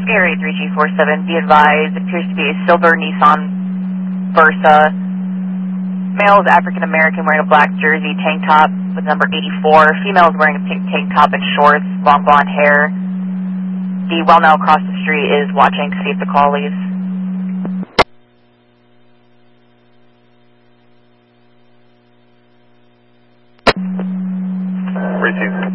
Area 3G47, be advised, appears to be a silver Nissan Versa. Male is African American, wearing a black jersey, tank top with number 84. Female is wearing a pink tank top and shorts, long blonde hair. The well-known across the street is watching to see if the call leaves. Received.